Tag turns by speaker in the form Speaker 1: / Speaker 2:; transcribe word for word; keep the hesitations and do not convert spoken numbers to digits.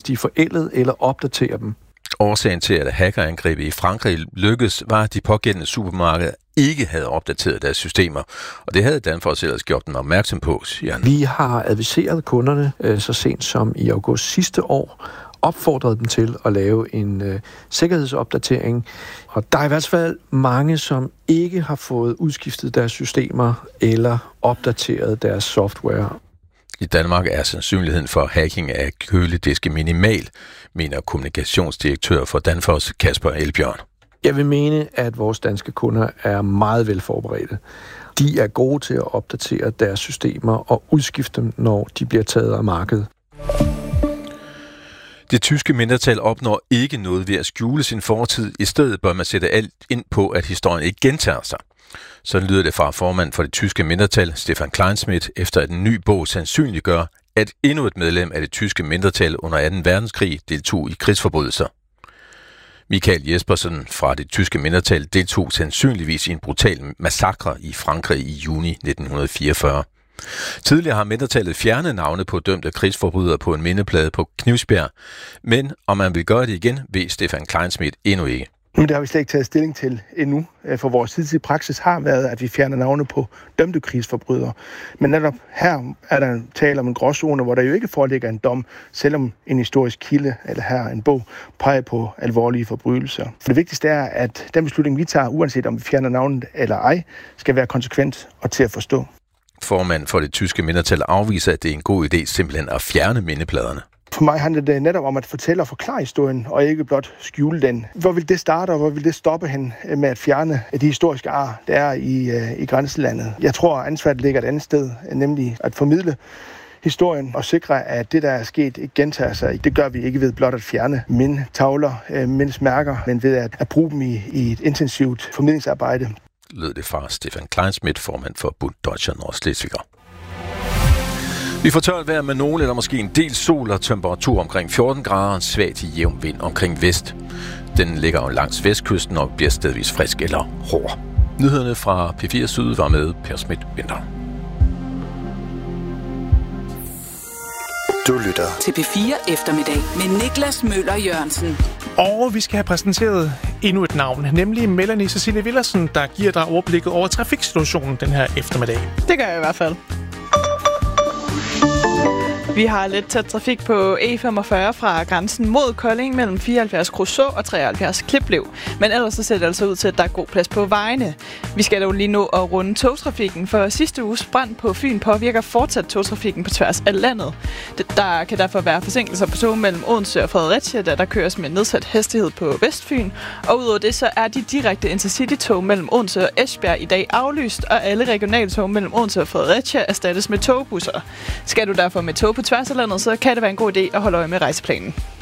Speaker 1: de er forældet eller opdaterer dem.
Speaker 2: Årsagen til, at hackerangrebet i Frankrig lykkedes, var, at de pågældende supermarkeder ikke havde opdateret deres systemer. Og det havde Danfoss ellers gjort dem opmærksom på, siger han.
Speaker 1: Vi har adviseret kunderne øh, så sent som i august sidste år, opfordret dem til at lave en øh, sikkerhedsopdatering. Og der er i hvert fald mange, som ikke har fået udskiftet deres systemer eller opdateret deres software.
Speaker 2: I Danmark er sandsynligheden for hacking af kølediske minimal, mener kommunikationsdirektør for Danfoss, Kasper Elbjørn.
Speaker 1: Jeg vil mene, at vores danske kunder er meget velforberedte. De er gode til at opdatere deres systemer og udskifte dem, når de bliver taget af markedet.
Speaker 2: Det tyske mindretal opnår ikke noget ved at skjule sin fortid. I stedet bør man sætte alt ind på, at historien ikke gentager sig. Sådan lyder det fra formand for det tyske mindretal, Stefan Kleinschmidt, efter at en ny bog sandsynliggør, at endnu et medlem af det tyske mindretal under anden verdenskrig deltog i krigsforbrydelser. Michael Jespersen fra det tyske mindretal deltog sandsynligvis i en brutal massakre i Frankrig i juni nitten fireogfyrre. Tidligere har mindretallet fjernet navne på dømte krigsforbrydere på en mindeplade på Knivsbjerg, men om man vil gøre det igen, ved Stefan Kleinschmidt endnu ikke.
Speaker 3: Men det har vi slet ikke taget stilling til endnu, for vores hidtidige praksis har været, at vi fjerner navne på dømte krigsforbrydere. Men netop her er der tale om en gråzone, hvor der jo ikke foreligger en dom, selvom en historisk kilde, eller her en bog, peger på alvorlige forbrydelser. For det vigtigste er, at den beslutning, vi tager, uanset om vi fjerner navnet eller ej, skal være konsekvent og til at forstå.
Speaker 2: Formanden for det tyske mindretal afviser, at det er en god idé simpelthen at fjerne mindepladerne.
Speaker 3: For mig handler det netop om at fortælle og forklare historien, og ikke blot skjule den. Hvor vil det starte, og hvor vil det stoppe hen med at fjerne de historiske ar, der er i, i grænselandet? Jeg tror, at ansvaret ligger et andet sted, nemlig at formidle historien og sikre, at det, der er sket, ikke gentager sig. Det gør vi ikke ved blot at fjerne mindetavler, mindesmærker, men ved at, at bruge dem i, i et intensivt formidlingsarbejde.
Speaker 2: Lød det fra Stefan Kleinschmidt, formand for Bund Deutscher Nordschleswiger. Vi får tørt vejr med nogen eller måske en del sol og temperatur omkring fjorten grader og en svag til jævn vind omkring vest. Den ligger jo langs vestkysten og bliver stedvis frisk eller hård. Nyhederne fra P fire Syd var med Per Schmidt Winter.
Speaker 4: Du lytter
Speaker 5: til P fire Eftermiddag med Niklas Møller Jørgensen.
Speaker 6: Og vi skal have præsenteret endnu et navn, nemlig Melanie Cecilie Villersen, der giver dig overblikket over trafiksituationen den her eftermiddag.
Speaker 7: Det gør jeg i hvert fald. Vi har lidt tæt trafik på E femogfyrre fra grænsen mod Kolding mellem fireoghalvfjerds Kruså og treoghalvfjerds Kliplev. Men ellers så ser det altså ud til, at der er god plads på vejene. Vi skal dog lige nå at runde togtrafikken, for sidste uges brand på Fyn påvirker fortsat togtrafikken på tværs af landet. Der kan derfor være forsinkelser på tog mellem Odense og Fredericia, da der køres med nedsat hastighed på Vestfyn. Og udover det, så er de direkte intercity-tog mellem Odense og Esbjerg i dag aflyst, og alle regionaltog mellem Odense og Fredericia erstattes med togbusser. Skal du derfor med tog på tværs af landet, så kan det være en god idé at holde øje med rejseplanen.